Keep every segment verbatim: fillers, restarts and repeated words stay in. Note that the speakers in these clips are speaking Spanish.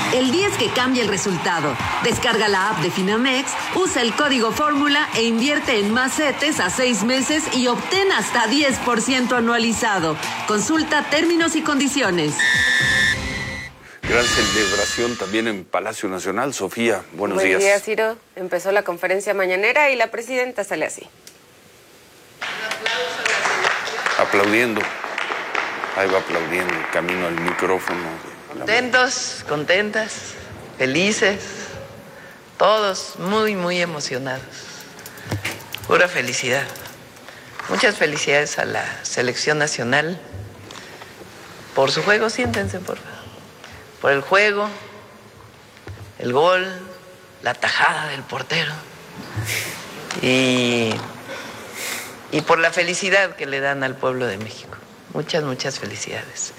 El diez que cambia el resultado. Descarga la app de Finamex, usa el código fórmula e invierte en más CETES a seis meses y obtén hasta diez por ciento anualizado. Consulta términos y condiciones. Gran celebración también en Palacio Nacional. Sofía, buenos Buen días. Buen día, Ciro. Empezó la conferencia mañanera y la presidenta sale así. Aplaudiendo. Ahí va aplaudiendo, camino al micrófono. Contentos, contentas, felices, todos muy, muy emocionados. Pura felicidad. Muchas felicidades a la selección nacional por su juego. Siéntense, por favor. Por el juego, el gol, la tajada del portero y, y por la felicidad que le dan al pueblo de México. Muchas, muchas felicidades.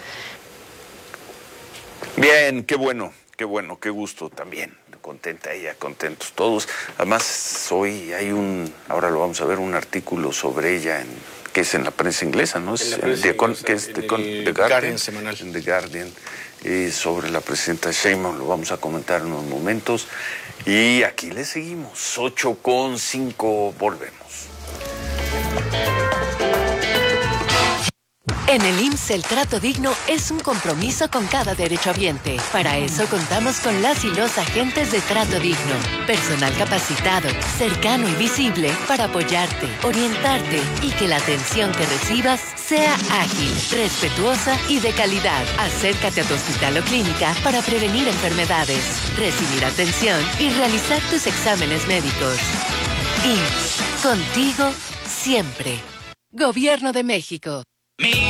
Bien, qué bueno, qué bueno, qué gusto también. Contenta ella, contentos todos. Además, hoy hay un, ahora lo vamos a ver, un artículo sobre ella en, que es en la prensa inglesa, ¿no? Es, en en The, inglesa, que es en The, el The Guardian, Guardian semanal. En The Guardian, eh, sobre la presidenta Sheinbaum, lo vamos a comentar en unos momentos. Y aquí le seguimos, ocho con cinco, volvemos. En el I M S S el trato digno es un compromiso con cada derechohabiente. Para eso contamos con las y los agentes de Trato Digno. Personal capacitado, cercano y visible para apoyarte, orientarte y que la atención que recibas sea ágil, respetuosa y de calidad. Acércate a tu hospital o clínica para prevenir enfermedades, recibir atención y realizar tus exámenes médicos. I M S S, contigo siempre. Gobierno de México.